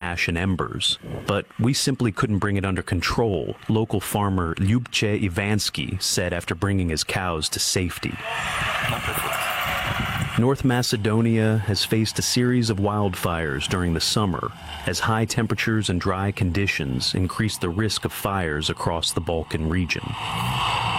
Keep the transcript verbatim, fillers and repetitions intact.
ash and embers. But we simply couldn't bring it under control, local farmer Lyubche Ivansky said after bringing his cows to safety. North Macedonia has faced a series of wildfires during the summer as high temperatures and dry conditions increase the risk of fires across the Balkan region.